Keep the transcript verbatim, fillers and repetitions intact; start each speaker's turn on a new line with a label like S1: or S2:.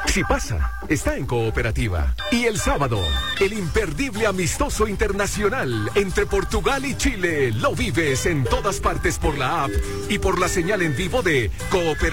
S1: Si pasa, está en Cooperativa. Y el sábado, el imperdible amistoso internacional entre Portugal y Chile lo vives en todas partes por la app y por la señal en vivo de Cooperativa.